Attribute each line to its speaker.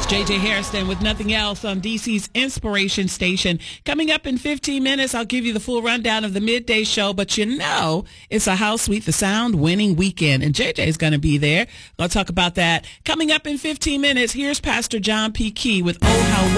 Speaker 1: JJ Harrison with Nothing Else on DC's Inspiration Station. Coming up in 15 minutes, I'll give you the full rundown of the midday show, but it's a How Sweet the Sound winning weekend, and JJ is going to be there. I'll talk about that. Coming up in 15 minutes, here's Pastor John P. Key with Oh How